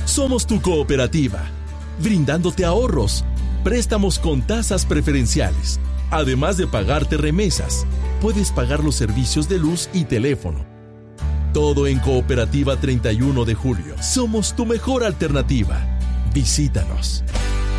Somos tu cooperativa, brindándote ahorros, préstamos con tasas preferenciales. Además de pagarte remesas, puedes pagar los servicios de luz y teléfono. Todo en Cooperativa 31 de Julio. Somos tu mejor alternativa. Visítanos.